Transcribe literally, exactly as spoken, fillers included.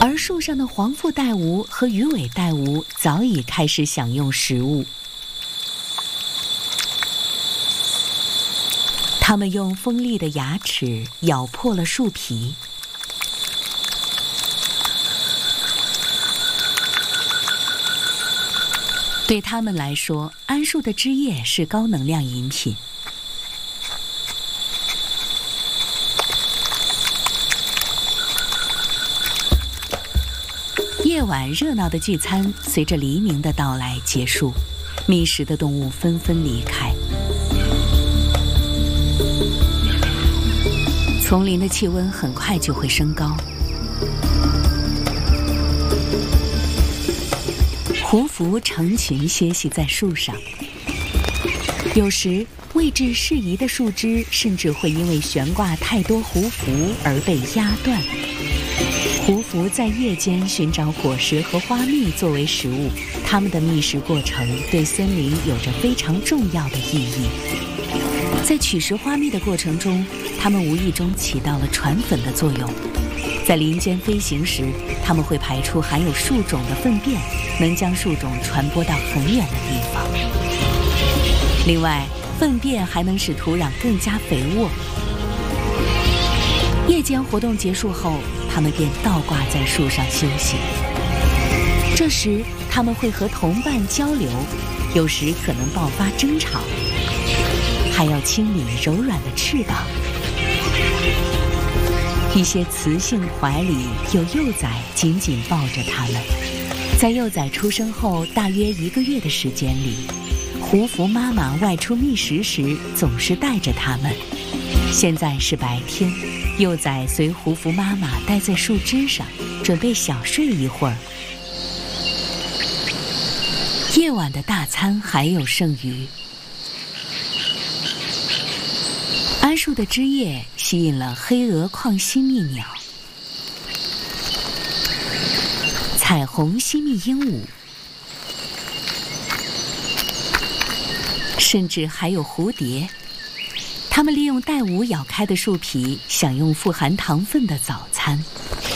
而树上的黄腹带蜈和鱼尾带蜈早已开始享用食物。它们用锋利的牙齿咬破了树皮。对它们来说，桉树的枝叶是高能量饮品。夜晚热闹的聚餐随着黎明的到来结束，觅食的动物纷纷离开。丛林的气温很快就会升高。胡蝠成群歇息在树上，有时位置适宜的树枝甚至会因为悬挂太多胡蝠而被压断。胡蝠在夜间寻找果实和花蜜作为食物，它们的觅食过程对森林有着非常重要的意义。在取食花蜜的过程中，它们无意中起到了传粉的作用。在林间飞行时，它们会排出含有树种的粪便，能将树种传播到很远的地方。另外，粪便还能使土壤更加肥沃。夜间活动结束后，它们便倒挂在树上休息。这时，它们会和同伴交流，有时可能爆发争吵，还要清理柔软的翅膀。一些雌性怀里有幼崽紧紧抱着它们。在幼崽出生后大约一个月的时间里，胡蝠妈妈外出觅食时总是带着它们。现在是白天，幼崽随胡蝠妈妈待在树枝上，准备小睡一会儿。夜晚的大餐还有剩余。桉树的枝叶吸引了黑额矿吸蜜鸟、彩虹吸蜜鹦鹉，甚至还有蝴蝶。它们利用带蜈咬开的树皮，享用富含糖分的早餐。